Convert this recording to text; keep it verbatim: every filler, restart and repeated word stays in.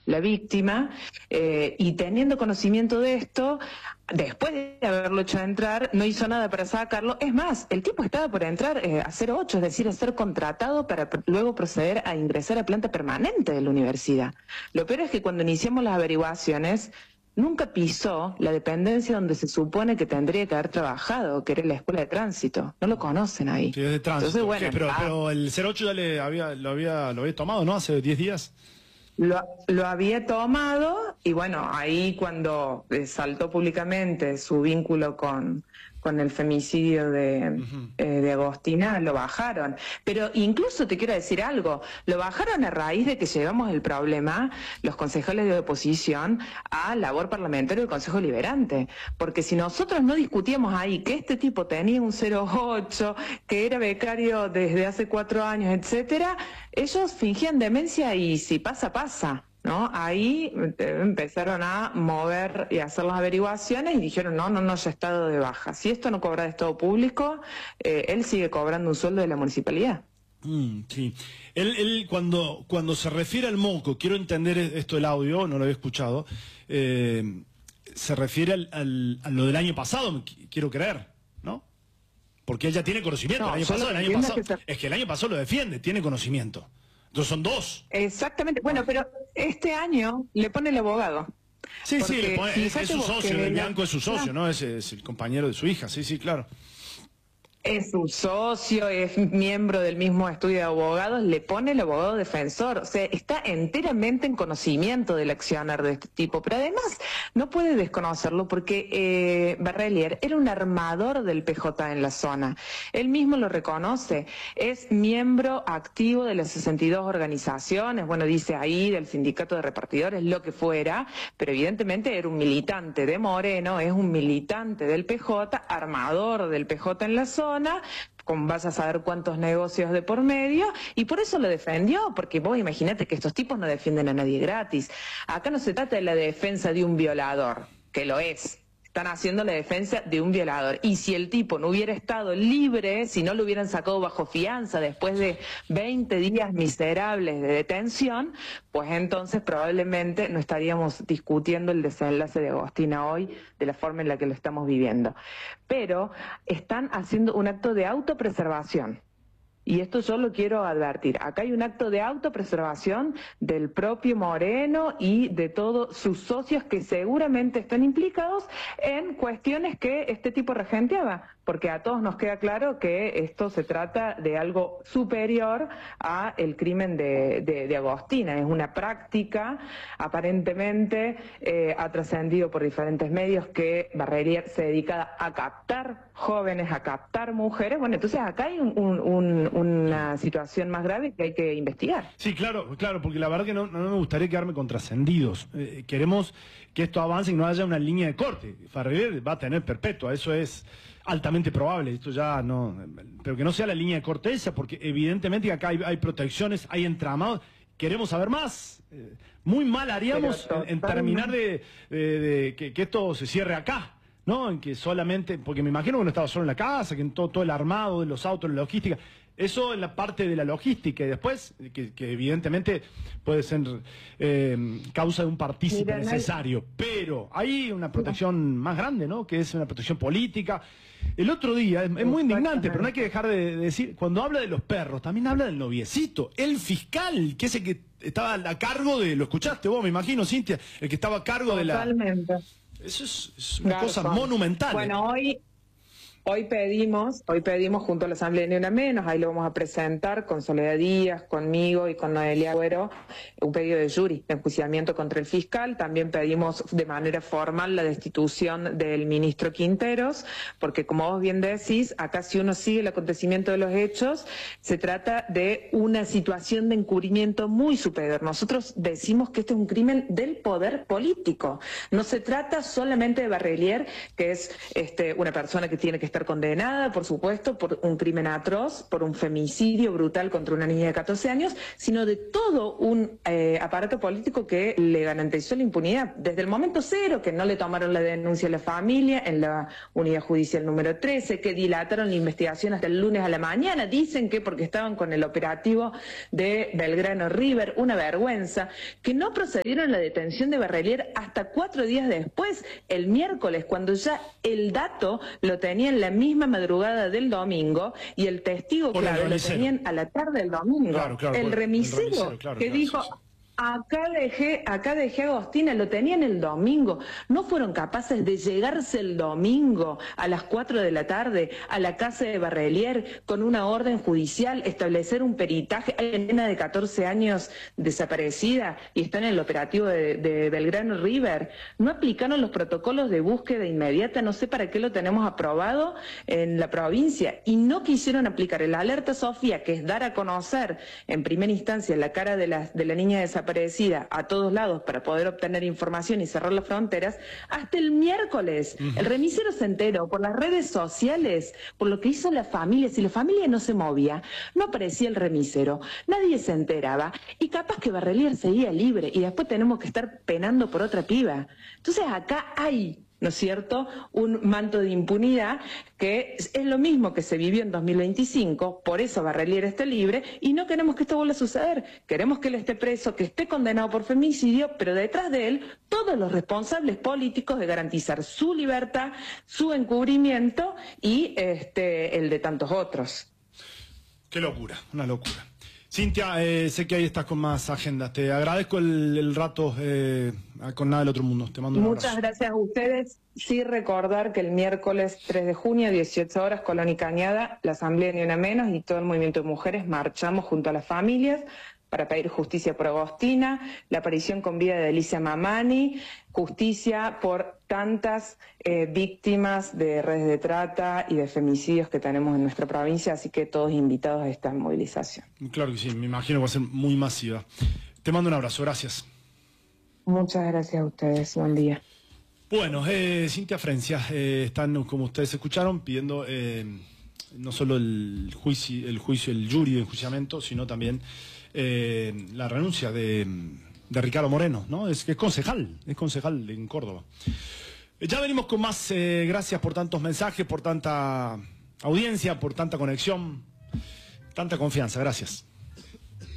la víctima, eh, y teniendo conocimiento de esto, después de haberlo hecho entrar, no hizo nada para sacarlo. Es más, el tipo estaba por entrar eh, a cero ocho, es decir, a ser contratado para pr luego proceder a ingresar a planta permanente de la universidad. Lo peor es que cuando iniciamos las averiguaciones, nunca pisó la dependencia donde se supone que tendría que haber trabajado, que era la escuela de tránsito. No lo conocen ahí. Sí, es de tránsito. Entonces, bueno, pero, ah, pero el cero ocho ya le había, lo, había, lo había tomado, ¿no? Hace diez días. Lo, lo había tomado y bueno, ahí cuando eh, saltó públicamente su vínculo con, con el femicidio de, uh-huh. eh, de Agostina, lo bajaron. Pero incluso te quiero decir algo, lo bajaron a raíz de que llevamos el problema, los concejales de oposición, a labor parlamentaria del Consejo Liberante. Porque si nosotros no discutíamos ahí que este tipo tenía un cero ocho, que era becario desde hace cuatro años, etcétera, ellos fingían demencia y si pasa, pasa, ¿no? Ahí empezaron a mover y a hacer las averiguaciones y dijeron, no, no, no, ya ha estado de baja. Si esto no cobra de Estado público, eh, él sigue cobrando un sueldo de la municipalidad. Mm, sí. Él, él cuando, cuando se refiere al moco, quiero entender esto del audio, no lo había escuchado, eh, se refiere al, al, a lo del año pasado, quiero creer, ¿no? Porque él ya tiene conocimiento. No, el año pasado, el año pasado, que se... es que el año pasado lo defiende, tiene conocimiento. Entonces son dos. Exactamente. Bueno, pero este año le pone el abogado. Sí, sí, le pone, es, es su socio, el Bianco es su socio, ¿no? Es, es el compañero de su hija, sí, sí, claro. Es su socio, es miembro del mismo estudio de abogados, le pone el abogado defensor, o sea, está enteramente en conocimiento del accionar de este tipo, pero además no puede desconocerlo porque eh, Barrelier era un armador del P J en la zona, él mismo lo reconoce, es miembro activo de las sesenta y dos organizaciones, bueno, dice ahí del sindicato de repartidores, lo que fuera, pero evidentemente era un militante de Moreno, es un militante del P J, armador del P J en la zona, con vas a saber cuántos negocios de por medio, y por eso lo defendió, porque vos imaginate que estos tipos no defienden a nadie gratis. Acá no se trata de la defensa de un violador, que lo es. Están haciendo la defensa de un violador. Y si el tipo no hubiera estado libre, si no lo hubieran sacado bajo fianza después de veinte días miserables de detención, pues entonces probablemente no estaríamos discutiendo el desenlace de Agostina hoy de la forma en la que lo estamos viviendo. Pero están haciendo un acto de autopreservación. Y esto yo lo quiero advertir. Acá hay un acto de autopreservación del propio Moreno y de todos sus socios que seguramente están implicados en cuestiones que este tipo regenteaba, porque a todos nos queda claro que esto se trata de algo superior a el crimen de, de, de Agostina. Es una práctica, aparentemente eh, ha trascendido por diferentes medios que Barrelier se dedica a captar jóvenes, a captar mujeres. Bueno, entonces acá hay un, un, un, una situación más grave que hay que investigar. Sí, claro, claro, porque la verdad que no, no me gustaría quedarme con trascendidos. Eh, queremos que esto avance y no haya una línea de corte. Barrelier va a tener perpetua, eso es altamente probable, esto ya no, pero que no sea la línea de corte esa, porque evidentemente acá hay, hay protecciones, hay entramados, queremos saber más. Eh, muy mal haríamos en, en terminar de, de, de que, que esto se cierre acá, ¿no? En que solamente, porque me imagino que no estaba solo en la casa, que en todo, todo el armado de los autos, la logística, eso en la parte de la logística, y después, que, que evidentemente puede ser eh, causa de un partícipe Mira, necesario, no hay... pero hay una protección más grande, ¿no? Que es una protección política. El otro día, es, es muy indignante, pero no hay que dejar de, de decir, cuando habla de los perros, también habla del noviecito, el fiscal, que es el que estaba a cargo de, lo escuchaste vos, me imagino, Cintia, el que estaba a cargo Totalmente. de la... Eso es, es una claro, cosa son. monumental. Bueno, hoy... Hoy pedimos, hoy pedimos junto a la Asamblea Ni Una Menos, ahí lo vamos a presentar con Soledad Díaz, conmigo y con Noelia Agüero, un pedido de jury de enjuiciamiento contra el fiscal. También pedimos de manera formal la destitución del ministro Quinteros, porque como vos bien decís, acá si uno sigue el acontecimiento de los hechos, se trata de una situación de encubrimiento muy superior. Nosotros decimos que este es un crimen del poder político. No se trata solamente de Barrelier, que es este, una persona que tiene que estar condenada, por supuesto, por un crimen atroz, por un femicidio brutal contra una niña de catorce años, sino de todo un eh, aparato político que le garantizó la impunidad. Desde el momento cero, que no le tomaron la denuncia a la familia en la unidad judicial número trece, que dilataron la investigación hasta el lunes a la mañana, dicen que porque estaban con el operativo de Belgrano River, una vergüenza, que no procedieron a la detención de Barrelier hasta cuatro días después, el miércoles, cuando ya el dato lo tenían la misma madrugada del domingo y el testigo, Por claro, el lo tenían a la tarde del domingo. Claro, claro, el, por, remisero el remisero, claro, que claro, dijo... sí, sí. Acá dejé, acá dejé a Agostina, lo tenían el domingo. No fueron capaces de llegarse el domingo a las cuatro de la tarde a la casa de Barrelier con una orden judicial, establecer un peritaje. Hay una nena de catorce años desaparecida y está en el operativo de, de Belgrano River. No aplicaron los protocolos de búsqueda inmediata, no sé para qué lo tenemos aprobado en la provincia. Y no quisieron aplicar el alerta Sofía, que es dar a conocer en primera instancia la cara de la, de la niña desaparecida desaparecida a todos lados para poder obtener información y cerrar las fronteras, hasta el miércoles. Uh-huh. El remisero se enteró por las redes sociales, por lo que hizo la familia. Si la familia no se movía, no aparecía el remisero, nadie se enteraba, y capaz que Barrelier seguía libre, y después tenemos que estar penando por otra piba. Entonces acá hay, ¿no es cierto?, un manto de impunidad que es lo mismo que se vivió en dos mil veinticinco, por eso Barrelier está libre, y no queremos que esto vuelva a suceder. Queremos que él esté preso, que esté condenado por femicidio, pero detrás de él todos los responsables políticos de garantizar su libertad, su encubrimiento y este, el de tantos otros. Qué locura, una locura. Cintia, eh, sé que ahí estás con más agendas. Te agradezco el, el rato eh, con Nada del Otro Mundo. Te mando un abrazo. Muchas gracias a ustedes. Sí, recordar que el miércoles tres de junio, dieciocho horas, Colón y Cañada, la Asamblea Ni Una Menos y todo el movimiento de mujeres marchamos junto a las familias para pedir justicia por Agostina, la aparición con vida de Alicia Mamani, justicia por tantas eh, víctimas de redes de trata y de femicidios que tenemos en nuestra provincia, así que todos invitados a esta movilización. Claro que sí, me imagino que va a ser muy masiva. Te mando un abrazo, gracias. Muchas gracias a ustedes, buen día. Bueno, eh, Cintia Frencia, eh, están, como ustedes escucharon, pidiendo eh, no solo el juicio, el juicio, el jury de enjuiciamiento, sino también eh, la renuncia de, de Ricardo Moreno, ¿no? Es que es concejal, es concejal en Córdoba. Ya venimos con más, eh, gracias por tantos mensajes, por tanta audiencia, por tanta conexión, tanta confianza, gracias.